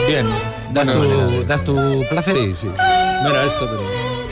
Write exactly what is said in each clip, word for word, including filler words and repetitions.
Bien. Das, Bueno, tu, sí. das tu placer. Sí, sí. No era esto, pero...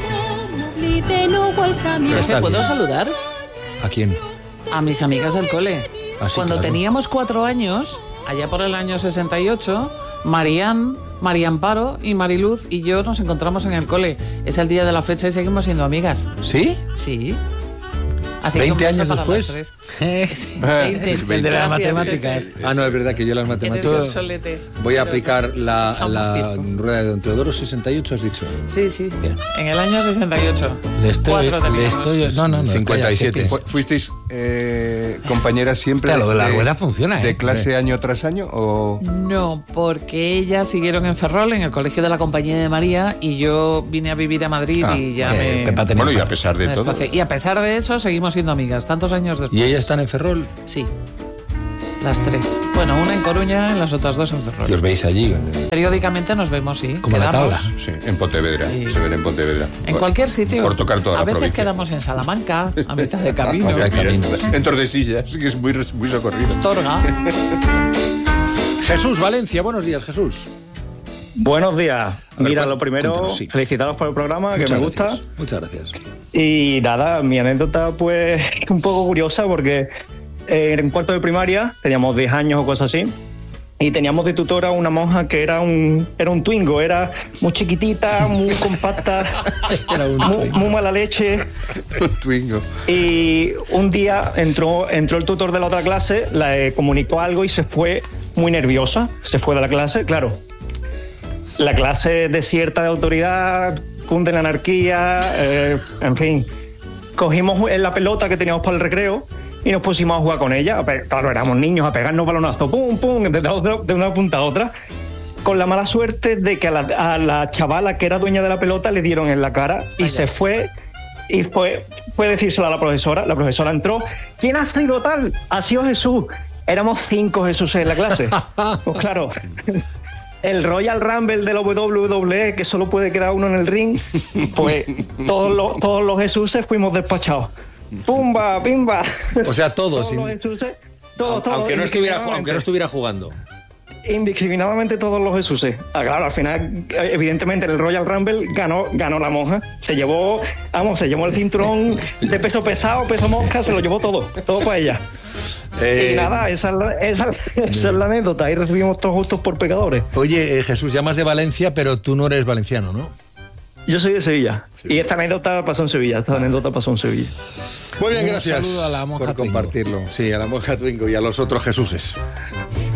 ¿Te puedo saludar? ¿A quién? A mis amigas del cole. Ah, sí, Cuando claro. teníamos cuatro años, allá por el año sesenta y ocho, Marían, María Amparo y Mariluz y yo nos encontramos en el cole. Es el día de la fecha y seguimos siendo amigas. ¿Sí? Sí. Así ¿veinte que un beso años para después? las tres. Sí, veinte. El de las Gracias, matemáticas. jefe. Ah, no, es verdad que yo las Eres un matemáticas... solete. Voy a aplicar la, Somos la tiempo. rueda de Don Teodoro sesenta y ocho, has dicho. Sí, sí. Bien. En el año sesenta y ocho. Le estoy... Cuatro Le teníamos. estoy no, no, no. cincuenta y siete. calla, Fu- ¿Fuisteis eh, compañeras siempre Hostia, lo de la rueda funciona, de ¿eh? clase año tras año? O... No, porque ellas siguieron en Ferrol, en el colegio de la Compañía de María, y yo vine a vivir a Madrid Ah, y ya que me... Pepa tenía Bueno, y a paz. pesar de me todo... desplacé. Y a pesar de eso, seguimos siendo amigas, tantos años después. ¿Y ellas están en Ferrol? Sí, las tres. Bueno, una en Coruña y las otras dos en ¿Y Ferrol. os veis allí? Periódicamente nos vemos, sí. Como la quedamos tabla. Sí, en Pontevedra. Sí. Se ven en Pontevedra. en cualquier sitio. Por tocar toda A la veces provincia. quedamos en Salamanca, a mitad de camino. Acá hay camino. En Tordesillas, que es muy, muy socorrido. Astorga. Jesús, Valencia, buenos días, Jesús. Buenos días. ver, Mira, cuen- lo primero, cuéntanos, sí. felicitaros por el programa, que Muchas me gusta. gracias. Muchas gracias. Y nada, mi anécdota pues un poco curiosa porque eh, en cuarto de primaria teníamos diez años o cosas así. Y teníamos de tutora una monja que era un, era un twingo, era muy chiquitita, muy compacta, Era un muy, twingo. muy mala leche. Un twingo. Y un día entró, entró el tutor de la otra clase, le comunicó algo y se fue muy nerviosa. Se fue de la clase, claro. La clase desierta de autoridad, cunde la anarquía, eh, en fin. Cogimos la pelota que teníamos para el recreo y nos pusimos a jugar con ella. A pe- Claro, éramos niños, a pegarnos balonazos, pum, pum, de, de- de una punta a otra. Con la mala suerte de que a la, a la chavala que era dueña de la pelota le dieron en la cara y Vaya. se fue. Y fue, fue decírselo a la profesora. La profesora entró. ¿Quién ha sido tal? Ha sido Jesús. Éramos cinco Jesús en la clase. Pues claro, el Royal Rumble de la W W E, que solo puede quedar uno en el ring, pues todos los, todos los Jesuses fuimos despachados. ¡Pumba, pimba! O sea, todos. Todos los in- Jesuses, todos, todos, aunque, no estuviera, indiscriminadamente. aunque no estuviera jugando. Indiscriminadamente todos los Jesuses. Ah, claro, al final, evidentemente, en el Royal Rumble ganó, ganó la monja. Se llevó, vamos, se llevó el cinturón de peso pesado, peso mosca, se lo llevó todo, todo para ella. Eh, y nada, esa es, la, esa, esa es la anécdota. Ahí recibimos todos justos por pecadores. Oye, eh, Jesús, llamas de Valencia, pero tú no eres valenciano, ¿no? Yo soy de Sevilla. Y esta anécdota pasó en Sevilla. Esta anécdota pasó en Sevilla. Muy bien, Un gracias saludo a la monja por Twingo. compartirlo. Sí, a la monja Twingo y a los otros Jesuses.